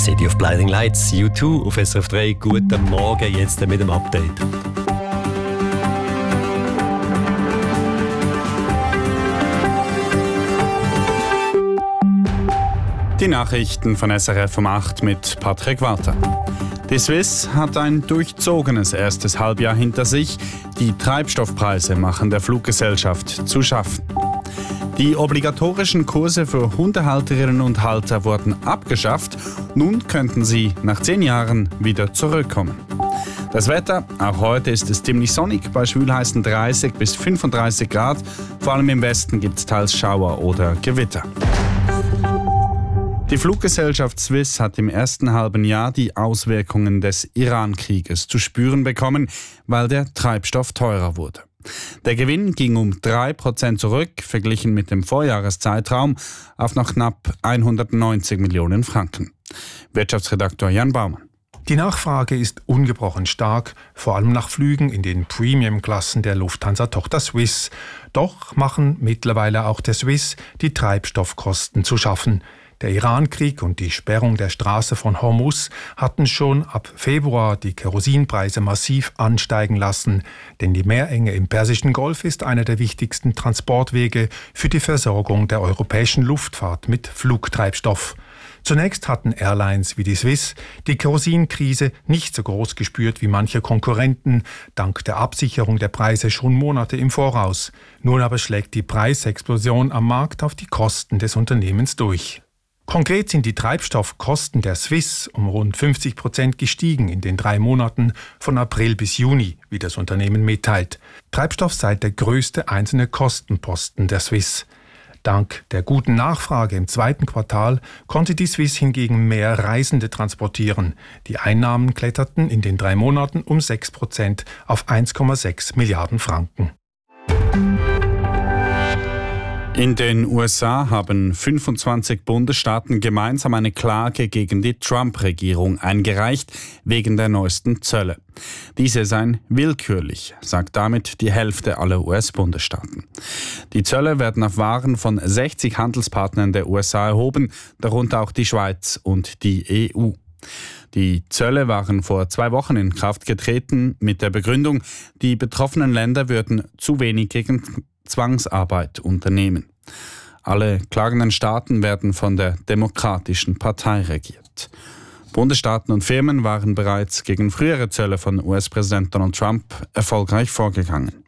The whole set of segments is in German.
City of Blinding Lights, U2 auf SRF 3. Guten Morgen, jetzt mit dem Update. Die Nachrichten von SRF um 8 mit Patrick Walter. Die Swiss hat ein durchzogenes erstes Halbjahr hinter sich. Die Treibstoffpreise machen der Fluggesellschaft zu schaffen. Die obligatorischen Kurse für Hundehalterinnen und Halter wurden abgeschafft. Nun könnten sie nach 10 Jahren wieder zurückkommen. Das Wetter, auch heute ist es ziemlich sonnig, bei schwülheißen 30 bis 35 Grad. Vor allem im Westen gibt es teils Schauer oder Gewitter. Die Fluggesellschaft Swiss hat im ersten halben Jahr die Auswirkungen des Iran-Krieges zu spüren bekommen, weil der Treibstoff teurer wurde. Der Gewinn ging um 3% zurück, verglichen mit dem Vorjahreszeitraum, auf noch knapp 190 Millionen Franken. Wirtschaftsredaktor Jan Baumann. Die Nachfrage ist ungebrochen stark, vor allem nach Flügen in den Premium-Klassen der Lufthansa-Tochter Swiss. Doch machen mittlerweile auch der Swiss die Treibstoffkosten zu schaffen. Der Iran-Krieg und die Sperrung der Straße von Hormuz hatten schon ab Februar die Kerosinpreise massiv ansteigen lassen, denn die Meerenge im Persischen Golf ist einer der wichtigsten Transportwege für die Versorgung der europäischen Luftfahrt mit Flugtreibstoff. Zunächst hatten Airlines wie die Swiss die Kerosinkrise nicht so groß gespürt wie manche Konkurrenten, dank der Absicherung der Preise schon Monate im Voraus. Nun aber schlägt die Preisexplosion am Markt auf die Kosten des Unternehmens durch. Konkret sind die Treibstoffkosten der Swiss um rund 50% gestiegen in den 3 Monaten von April bis Juni, wie das Unternehmen mitteilt. Treibstoff sei der größte einzelne Kostenposten der Swiss. Dank der guten Nachfrage im zweiten Quartal konnte die Swiss hingegen mehr Reisende transportieren. Die Einnahmen kletterten in den 3 Monaten um 6% auf 1,6 Milliarden Franken. In den USA haben 25 Bundesstaaten gemeinsam eine Klage gegen die Trump-Regierung eingereicht, wegen der neuesten Zölle. Diese seien willkürlich, sagt damit die Hälfte aller US-Bundesstaaten. Die Zölle werden auf Waren von 60 Handelspartnern der USA erhoben, darunter auch die Schweiz und die EU. Die Zölle waren vor 2 Wochen in Kraft getreten mit der Begründung, die betroffenen Länder würden zu wenig gegen Zwangsarbeit unternehmen. Alle klagenden Staaten werden von der Demokratischen Partei regiert. Bundesstaaten und Firmen waren bereits gegen frühere Zölle von US-Präsident Donald Trump erfolgreich vorgegangen.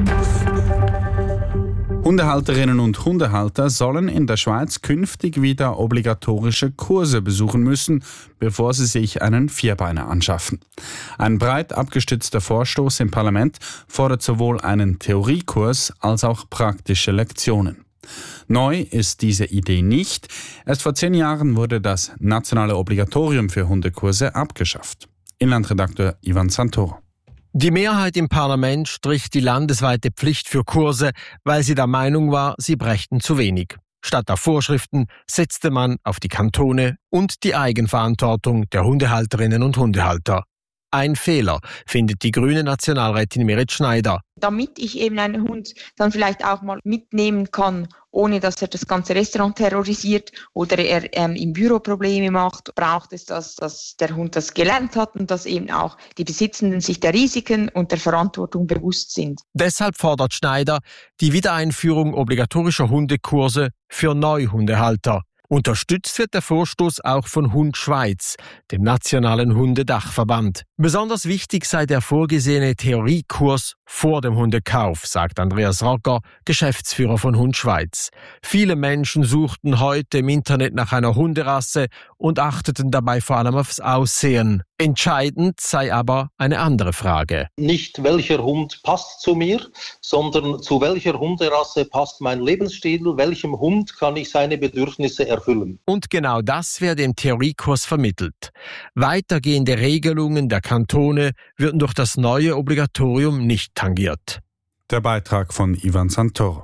Hundehalterinnen und Hundehalter sollen in der Schweiz künftig wieder obligatorische Kurse besuchen müssen, bevor sie sich einen Vierbeiner anschaffen. Ein breit abgestützter Vorstoß im Parlament fordert sowohl einen Theoriekurs als auch praktische Lektionen. Neu ist diese Idee nicht. Erst vor 10 Jahren wurde das nationale Obligatorium für Hundekurse abgeschafft. Inlandredakteur Ivan Santoro. Die Mehrheit im Parlament strich die landesweite Pflicht für Kurse, weil sie der Meinung war, sie brächten zu wenig. Statt auf Vorschriften setzte man auf die Kantone und die Eigenverantwortung der Hundehalterinnen und Hundehalter. Ein Fehler, findet die grüne Nationalrätin Merit Schneider. Damit ich eben einen Hund dann vielleicht auch mal mitnehmen kann, ohne dass er das ganze Restaurant terrorisiert oder er im Büro Probleme macht, braucht es, dass der Hund das gelernt hat und dass eben auch die Besitzenden sich der Risiken und der Verantwortung bewusst sind. Deshalb fordert Schneider die Wiedereinführung obligatorischer Hundekurse für Neuhundehalter. Unterstützt wird der Vorstoß auch von Hund Schweiz, dem nationalen Hundedachverband. Besonders wichtig sei der vorgesehene Theoriekurs vor dem Hundekauf, sagt Andreas Rocker, Geschäftsführer von Hund Schweiz. Viele Menschen suchten heute im Internet nach einer Hunderasse und achteten dabei vor allem aufs Aussehen. Entscheidend sei aber eine andere Frage. Nicht welcher Hund passt zu mir, sondern zu welcher Hunderasse passt mein Lebensstil, welchem Hund kann ich seine Bedürfnisse erfüllen. Und genau das werde im Theoriekurs vermittelt. Weitergehende Regelungen der Kantone würden durch das neue Obligatorium nicht tangiert. Der Beitrag von Ivan Santoro.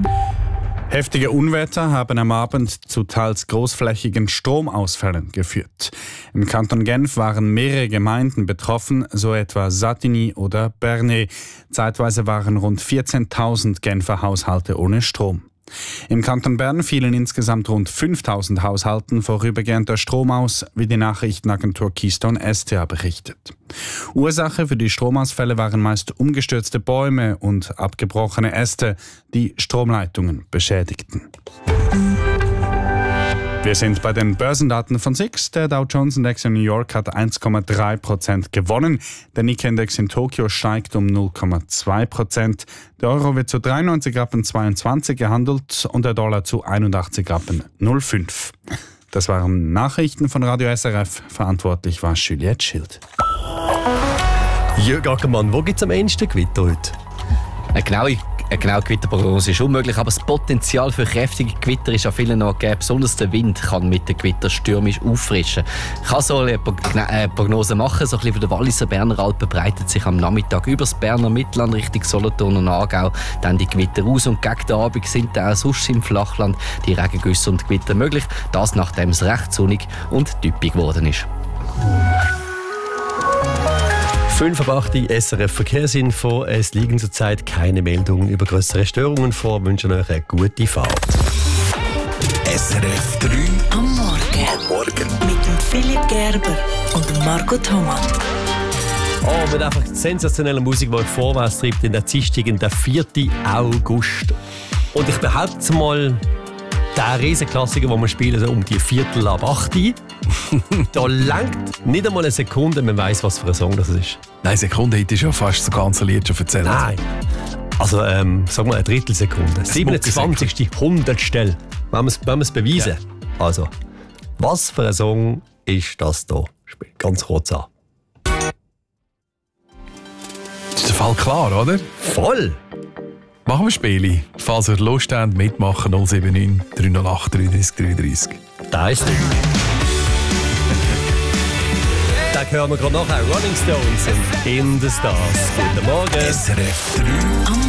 Heftige Unwetter haben am Abend zu teils großflächigen Stromausfällen geführt. Im Kanton Genf waren mehrere Gemeinden betroffen, so etwa Satigny oder Bernay. Zeitweise waren rund 14.000 Genfer Haushalte ohne Strom. Im Kanton Bern fielen insgesamt rund 5000 Haushalten vorübergehend der Strom aus, wie die Nachrichtenagentur Keystone STA berichtet. Ursache für die Stromausfälle waren meist umgestürzte Bäume und abgebrochene Äste, die Stromleitungen beschädigten. Wir sind bei den Börsendaten von SIX. Der Dow Jones Index in New York hat 1,3% gewonnen. Der Nikkei-Index in Tokio steigt um 0,2%. Der Euro wird zu 93,22 gehandelt und der Dollar zu 81,05. Das waren Nachrichten von Radio SRF. Verantwortlich war Juliette Schild. Jörg Ackermann, wo gibt es am ehesten Gewitter heute? Eine genaue Gewitterprognose ist unmöglich, aber das Potenzial für kräftige Gewitter ist an vielen Orten gegeben. Besonders der Wind kann mit den Gewittern stürmisch auffrischen. Ich kann so eine Prognose machen. So ein bisschen von der Walliser Berner Alpen breitet sich am Nachmittag über das Berner Mittelland Richtung Solothurn und Aargau dann die Gewitter aus. Und gegen den Abend sind auch sonst im Flachland die Regengüsse und Gewitter möglich. Das, nachdem es recht sonnig und typisch geworden ist. 5:08 SRF Verkehrsinfo. Es liegen zurzeit keine Meldungen über größere Störungen vor. Wir wünschen euch eine gute Fahrt. SRF 3 am Morgen. Mit dem Philipp Gerber und Marco Thomas. Oh, mit einfach sensationeller Musik, die euch vorwärts treibt in der Dienstag, der 4. August. Und ich behaupte mal, der Riesenklassiker, den wir spielen, so um die 7:45. Da langt nicht einmal eine Sekunde, man weiss, was für ein Song das ist. Nein, Sekunde hätte ich schon fast das ganze Lied schon erzählt. Nein. Also, sag mal eine Drittelsekunde. 27. Hundertstel. Wenn wir es beweisen. Ja. Also, was für ein Song ist das da? Ganz kurz an. Das ist der Fall klar, oder? Voll! Machen wir Spiele. Falls ihr Lust habt, mitmachen, 079 308 33 33. Da ist er. Da hören wir gerade nachher Rolling Stones und In the Stars. Guten Morgen. SRF 3 am